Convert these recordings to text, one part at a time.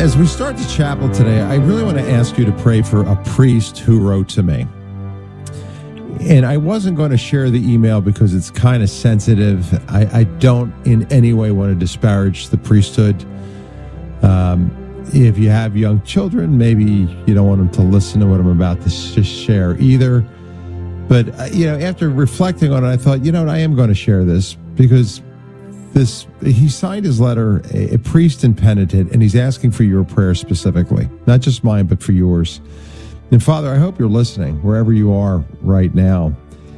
As we start the chapel today, I really want to ask you to pray for a priest who wrote to me. And I wasn't going to share the email because it's kind of sensitive. I don't in any way want to disparage the priesthood. If you have young children, maybe you don't want them to listen to what I'm about to share either. But, after reflecting on it, I thought, I am going to share this because he signed his letter, a priest and penitent, and he's asking for your prayer specifically, not just mine, but for yours. And Father, I hope you're listening wherever you are right now.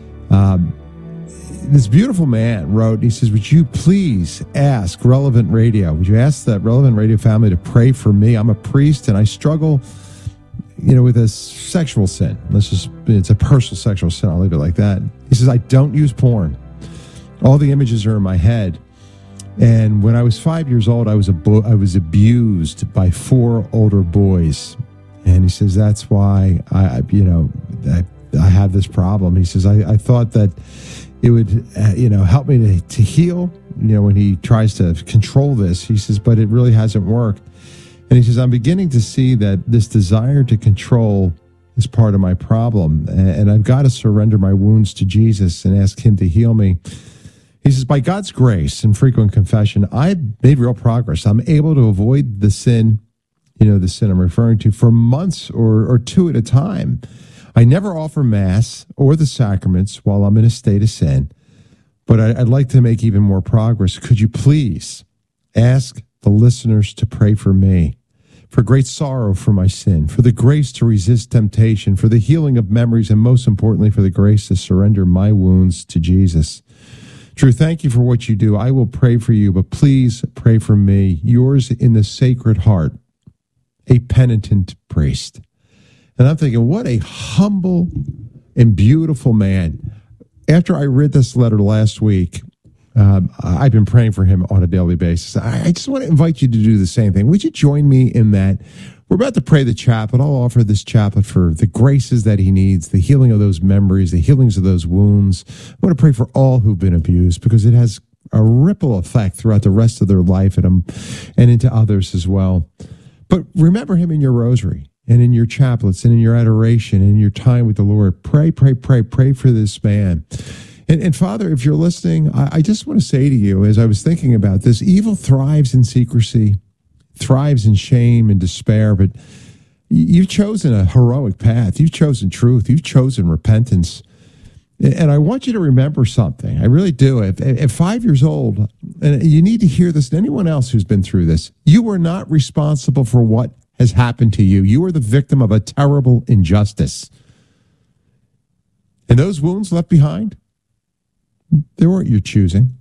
This beautiful man wrote, he says, would you please ask Relevant Radio? Would you ask that Relevant Radio family to pray for me? I'm a priest and I struggle, with a sexual sin. It's a personal sexual sin. I'll leave it like that. He says, I don't use porn. All the images are in my head. And when I was 5 years old, I was abused by 4 older boys. And he says, that's why I have this problem. He says, I thought that it would, help me to heal, when he tries to control this. He says, but it really hasn't worked. And he says, I'm beginning to see that this desire to control is part of my problem. And I've got to surrender my wounds to Jesus and ask him to heal me. He says, by God's grace and frequent confession, I've made real progress. I'm able to avoid the sin, the sin I'm referring to, for months or 2 at a time. I never offer Mass or the sacraments while I'm in a state of sin, but I'd like to make even more progress. Could you please ask the listeners to pray for me, for great sorrow for my sin, for the grace to resist temptation, for the healing of memories, and most importantly, for the grace to surrender my wounds to Jesus. Drew, thank you for what you do. I will pray for you, but please pray for me, yours in the Sacred Heart, a penitent priest. And I'm thinking, what a humble and beautiful man. After I read this letter last week, I've been praying for him on a daily basis. I just want to invite you to do the same thing. Would you join me in that? We're about to pray the chaplet. I'll offer this chaplet for the graces that he needs, the healing of those memories, the healings of those wounds. I want to pray for all who've been abused because it has a ripple effect throughout the rest of their life and into others as well. But remember him in your rosary and in your chaplets and in your adoration and in your time with the Lord. Pray for this man. And Father, if you're listening, I just want to say to you, as I was thinking about this, evil thrives in secrecy, thrives in shame and despair, but you've chosen a heroic path. You've chosen truth. You've chosen repentance. And I want you to remember something. I really do. At 5 years old, and you need to hear this, and anyone else who's been through this, you were not responsible for what has happened to you. You were the victim of a terrible injustice. And those wounds left behind, they weren't your choosing.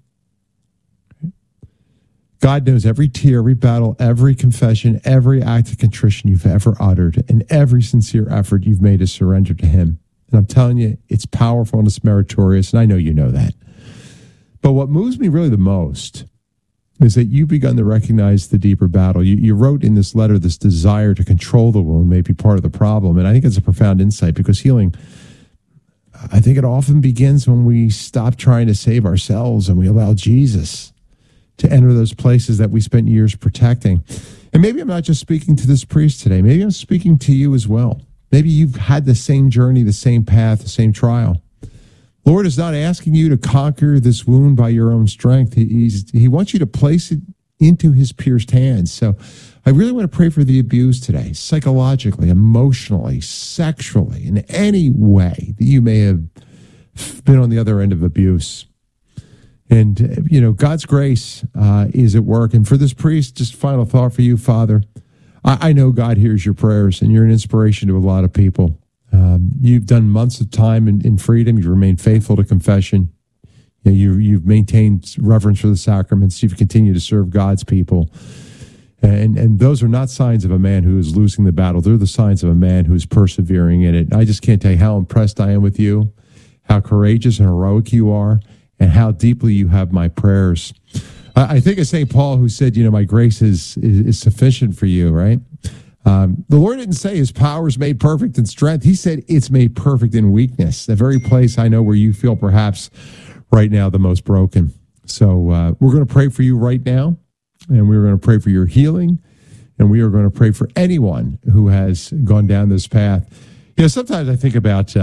God knows every tear, every battle, every confession, every act of contrition you've ever uttered, and every sincere effort you've made to surrender to him. And I'm telling you, it's powerful and it's meritorious, and I know you know that. But what moves me really the most is that you've begun to recognize the deeper battle. You wrote in this letter, this desire to control the wound may be part of the problem, and I think it's a profound insight because healing, I think it often begins when we stop trying to save ourselves and we allow Jesus to enter those places that we spent years protecting. And maybe I'm not just speaking to this priest today. Maybe I'm speaking to you as well. Maybe you've had the same journey, the same path, the same trial. Lord is not asking you to conquer this wound by your own strength. He wants you to place it into his pierced hands. So I really want to pray for the abused today, psychologically, emotionally, sexually, in any way that you may have been on the other end of abuse. And, God's grace is at work. And for this priest, just final thought for you, Father, I know God hears your prayers, and you're an inspiration to a lot of people. You've done months of time in freedom. You've remained faithful to confession. You've maintained reverence for the sacraments. You've continued to serve God's people. And those are not signs of a man who is losing the battle. They're the signs of a man who is persevering in it. I just can't tell you how impressed I am with you, how courageous and heroic you are, and how deeply you have my prayers. I think of St. Paul, who said, my grace is sufficient for you, right? The Lord didn't say his power is made perfect in strength. He said it's made perfect in weakness, the very place I know where you feel perhaps right now the most broken. So we're going to pray for you right now, and we're going to pray for your healing. And we are going to pray for anyone who has gone down this path. Sometimes I think about,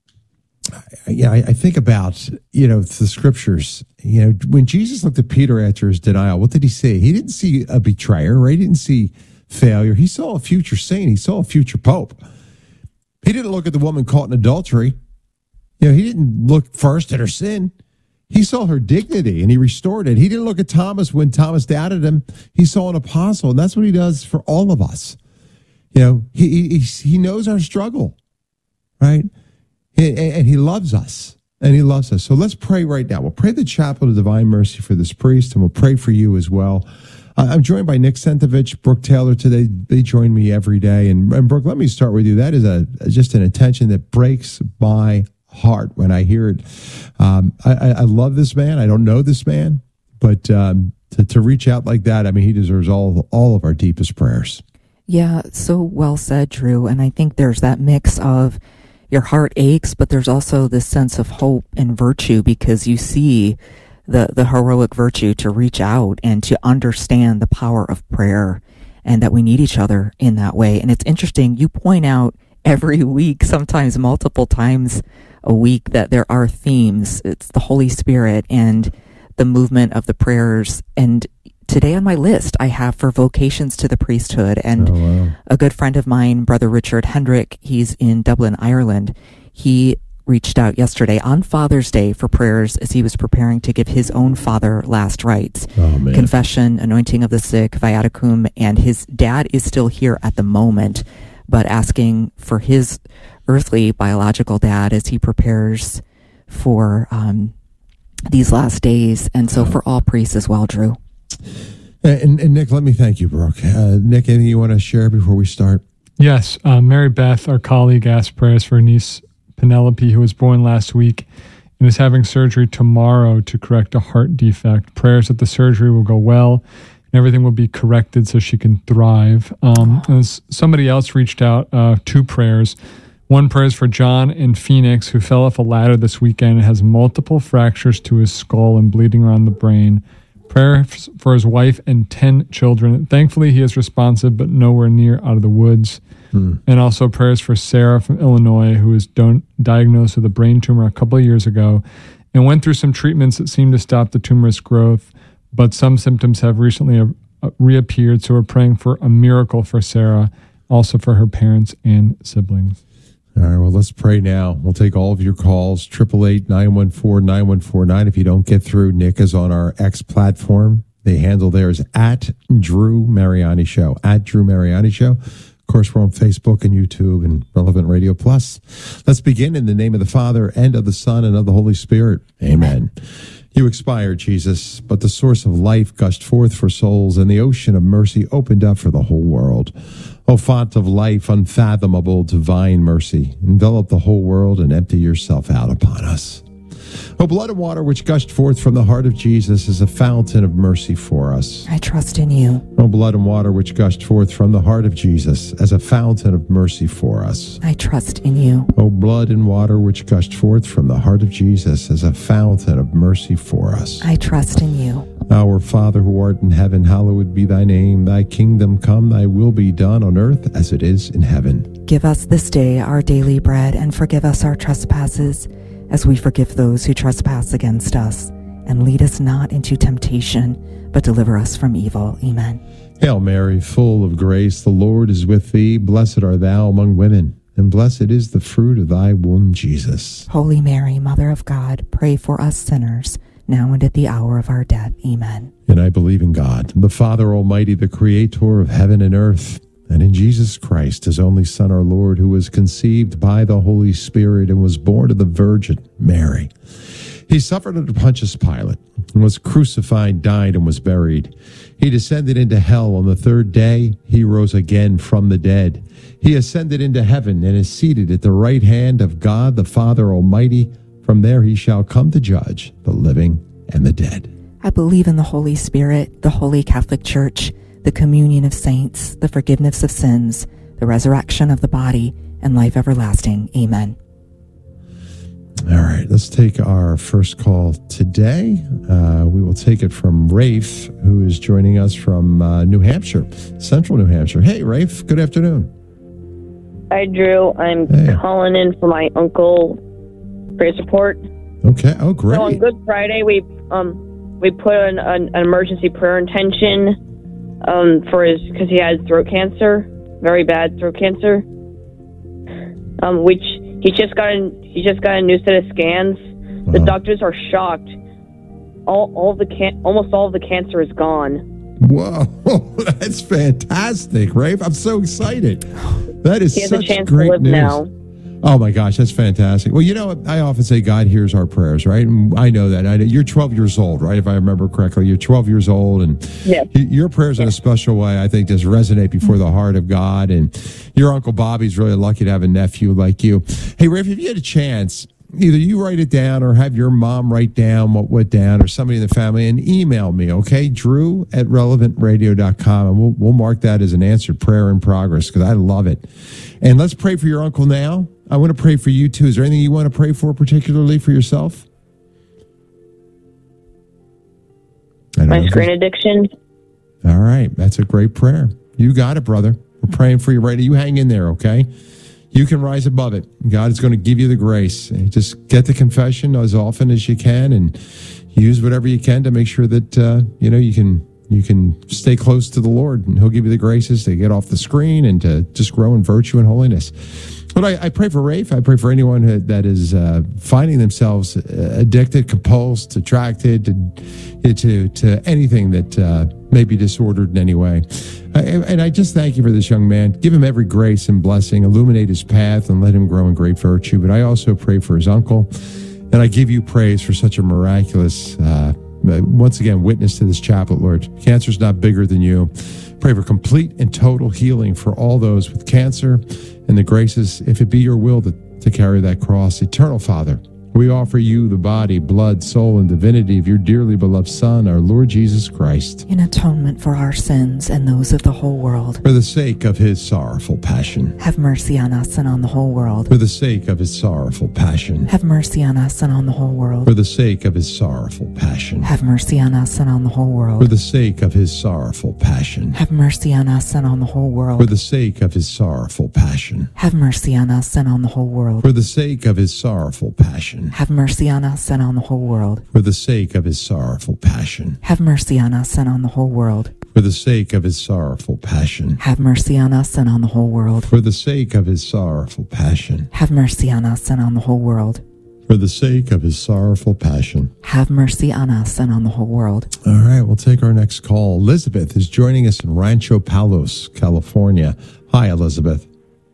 I think about, the scriptures. When Jesus looked at Peter after his denial, what did he see? He didn't see a betrayer, right? He didn't see failure. He saw a future saint. He saw a future pope. He didn't look at the woman caught in adultery. He didn't look first at her sin. He saw her dignity and he restored it. He didn't look at Thomas when Thomas doubted him. He saw an apostle, and that's what he does for all of us. He knows our struggle, right? And he loves us, and he loves us. So let's pray right now. We'll pray the Chaplet of Divine Mercy for this priest, and we'll pray for you as well. I'm joined by Nick Sentovich, Brooke Taylor today. They join me every day. And Brooke, let me start with you. That is just an attention that breaks my heart when I hear it. I love this man. I don't know this man, but to reach out like that, he deserves all of our deepest prayers. Yeah, so well said, Drew. And I think there's that mix of your heart aches, but there's also this sense of hope and virtue, because you see the heroic virtue to reach out and to understand the power of prayer, and that we need each other in that way. And it's interesting, you point out every week, sometimes multiple times a week, that there are themes. It's the Holy Spirit and the movement of the prayers. And today on my list, I have for vocations to the priesthood. And a good friend of mine, Brother Richard Hendrick, he's in Dublin, Ireland. He reached out yesterday on Father's Day for prayers as he was preparing to give his own father last rites. Confession, anointing of the sick, viaticum, and his dad is still here at the moment, but asking for his earthly biological dad as he prepares for these last days. And so for all priests as well, Drew. And Nick, let me thank you, Brooke. Nick, anything you want to share before we start? Yes. Mary Beth, our colleague, asked prayers for her niece Penelope, who was born last week and is having surgery tomorrow to correct a heart defect. Prayers that the surgery will go well and everything will be corrected so she can thrive. And somebody else reached out, 2 prayers. One prayer is for John in Phoenix, who fell off a ladder this weekend and has multiple fractures to his skull and bleeding around the brain. Prayer for his wife and 10 children. Thankfully, he is responsive, but nowhere near out of the woods. And also prayers for Sarah from Illinois, who was diagnosed with a brain tumor a couple of years ago and went through some treatments that seemed to stop the tumor's growth, but some symptoms have recently reappeared. So we're praying for a miracle for Sarah, also for her parents and siblings. All right, well, let's pray now. We'll take all of your calls, 888-914-9149. If you don't get through, Nick is on our X platform. The handle there is @Drew Mariani Show, @Drew Mariani Show. Of course, we're on Facebook and YouTube and Relevant Radio Plus. Let's begin in the name of the Father, and of the Son, and of the Holy Spirit. Amen. You expired, Jesus, but the source of life gushed forth for souls, and the ocean of mercy opened up for the whole world. O font of life, unfathomable divine mercy, envelop the whole world and empty yourself out upon us. O blood and water which gushed forth from the heart of Jesus is a fountain of mercy for us. I trust in you. O blood and water which gushed forth from the heart of Jesus as a fountain of mercy for us. I trust in you. O blood and water which gushed forth from the heart of Jesus as a fountain of mercy for us. I trust in you. Our Father who art in heaven, hallowed be thy name. Thy kingdom come, thy will be done on earth as it is in heaven. Give us this day our daily bread, and forgive us our trespasses, as we forgive those who trespass against us. And lead us not into temptation, but deliver us from evil. Amen. Hail Mary, full of grace, the Lord is with thee. Blessed art thou among women, and blessed is the fruit of thy womb, Jesus. Holy Mary, Mother of God, pray for us sinners, now and at the hour of our death. Amen. And I believe in God, the Father Almighty, the Creator of heaven and earth, and in Jesus Christ, his only Son, our Lord, who was conceived by the Holy Spirit and was born of the Virgin Mary. He suffered under Pontius Pilate, and was crucified, died, and was buried. He descended into hell. On the third day, he rose again from the dead. He ascended into heaven and is seated at the right hand of God, the Father Almighty. From there he shall come to judge the living and the dead. I believe in the Holy Spirit, the Holy Catholic Church, the communion of saints, the forgiveness of sins, the resurrection of the body, and life everlasting. Amen. All right, let's take our first call today. We will take it from Rafe, who is joining us from New Hampshire, central New Hampshire. Hey, Rafe, good afternoon. Hi, Drew. I'm calling in for my uncle prayer support. Okay. Oh, great. So on Good Friday, we put an emergency prayer intention because he has throat cancer, very bad throat cancer, which he just got a new set of scans. The doctors are shocked. Almost all of the cancer is gone. Whoa, that's fantastic, Rafe. I'm so excited. That is such a chance great to live news. Now. Oh my gosh, that's fantastic. Well, you know, I often say God hears our prayers, right? And I know that. You're 12 years old, right? If I remember correctly, you're 12 years old, and your prayers in a special way, I think, just resonate before the heart of God. And your Uncle Bobby's really lucky to have a nephew like you. Hey, Rafe, if you had a chance, either you write it down or have your mom write down what went down, or somebody in the family, and email me, okay? Drew@relevantradio.com, and we'll mark that as an answered prayer in progress, because I love it. And let's pray for your uncle now. I want to pray for you, too. Is there anything you want to pray for, particularly for yourself? My screen addiction. All right. That's a great prayer. You got it, brother. We're praying for you right now. You hang in there, okay? You can rise above it. God is going to give you the grace. Just get the confession as often as you can, and use whatever you can to make sure that you can stay close to the Lord, and He'll give you the graces to get off the screen and to just grow in virtue and holiness. But I pray for Rafe. I pray for anyone that is finding themselves addicted, compulsed, attracted to anything that may be disordered in any way. And I just thank you for this young man. Give him every grace and blessing. Illuminate his path and let him grow in great virtue. But I also pray for his uncle. And I give you praise for such a miraculous, once again, witness to this chaplet, Lord. Cancer's not bigger than you. Pray for complete and total healing for all those with cancer, and the graces, if it be your will, to carry that cross. Eternal Father, we offer you the body, blood, soul, and divinity of your dearly beloved Son, our Lord Jesus Christ, in atonement for our sins and those of the whole world. For the sake of his sorrowful passion. Have mercy on us and on the whole world. For the sake of his sorrowful passion. Have mercy on us and on the whole world. For the sake of his sorrowful passion. Have mercy on us and on the whole world. For the sake of his sorrowful passion. Have mercy on us and on the whole world. For the sake of his sorrowful passion. Have mercy on us and on the whole world. For the sake of his sorrowful passion. Have mercy on us and on the whole world. For the sake of his sorrowful passion. Have mercy on us and on the whole world. For the sake of his sorrowful passion. Have mercy on us and on the whole world. For the sake of his sorrowful passion. Have mercy on us and on the whole world. For the sake of his sorrowful passion. Have mercy on us and on the whole world. All right, we'll take our next call. Elizabeth is joining us in Rancho Palos, California. Hi, Elizabeth.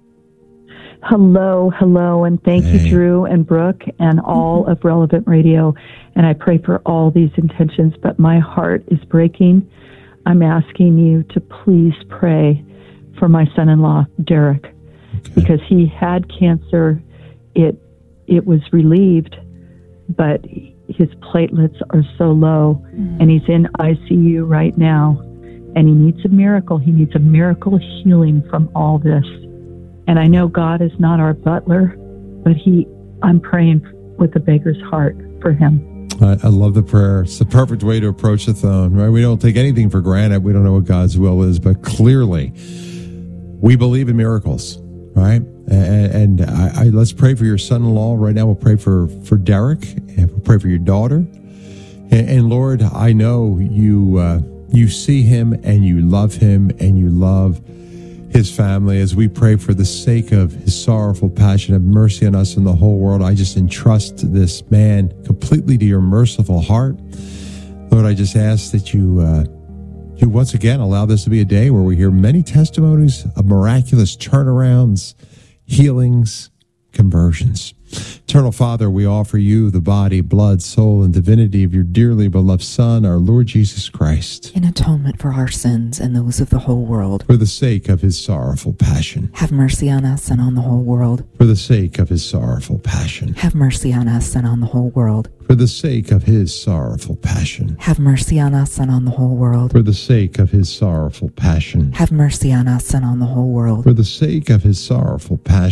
Hello, and thank you, Drew and Brooke, and all of Relevant Radio. And I pray for all these intentions, but my heart is breaking. I'm asking you to please pray for my son-in-law, Derek, because he had cancer. It was relieved, but his platelets are so low, and he's in ICU right now, and he needs a miracle. He needs a miracle healing from all this. And I know God is not our butler, but I'm praying with a beggar's heart for him. I love the prayer. It's the perfect way to approach the throne, right? We don't take anything for granted. We don't know what God's will is, but clearly we believe in miracles, right? And let's pray for your son-in-law right now. We'll pray for Derek, and we'll pray for your daughter. And Lord, I know you see him, and you love him, and you love his family. As we pray for the sake of his sorrowful passion, have mercy on us and the whole world. I just entrust this man completely to your merciful heart. Lord, I just ask that you once again allow this to be a day where we hear many testimonies of miraculous turnarounds, healings, conversions. Eternal Father, we offer you the body, blood, soul, and divinity of your dearly beloved Son, our Lord Jesus Christ, in atonement for our sins and those of the whole world. For the sake of his sorrowful passion. Have mercy on us and on the whole world. For the sake of his sorrowful passion. Have mercy on us and on the whole world. For the sake of his sorrowful passion. Have mercy on us and on the whole world. For the sake of his sorrowful passion. Have mercy on us and on the whole world. For the sake of his sorrowful passion.